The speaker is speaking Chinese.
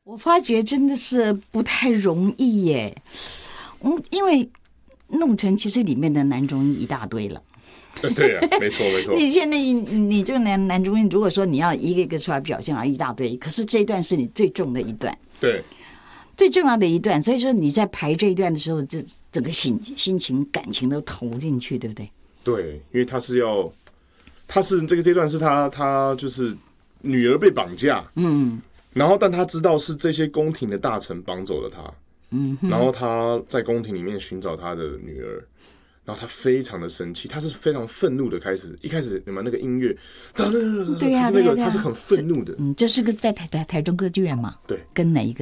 我发觉真的是不太容易耶。因为弄成其实里面的男中音一大堆了。 对啊，没错没错。 你现在你这个男中音，如果说你要一个一个出来表现啊，一大堆，可是这一段是你最重的一段， 对， 最重要的一段，所以说你在排这一段的时候，就整个心情感情都投进去，对不对？ 对，因为他是这段是他就是女儿被绑架，然后但他知道是这些宫廷的大臣绑走了他，然后他在宫廷里面寻找他的女儿，然后他非常的生气，他是非常愤怒的开始，一开始你们那个音乐， 对呀， 他是很愤怒的， 这是个在台中歌剧院嘛？ 对， 跟哪一个？